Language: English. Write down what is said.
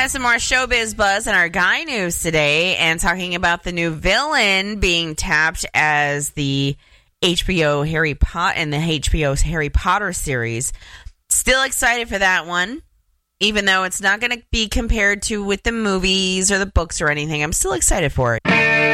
Have some more showbiz buzz in our guy news today, and talking about the new villain being tapped as the HBO Harry Potter in the HBO's Harry Potter series. Still excited for that one, even though it's not going to be compared to with the movies or the books or anything. I'm still excited for it.